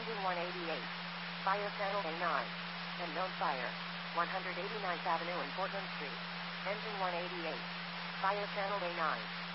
Engine 188. Fire channel A9. Unknown fire. 189th Avenue and Portland Street. Engine 188. Fire channel A9.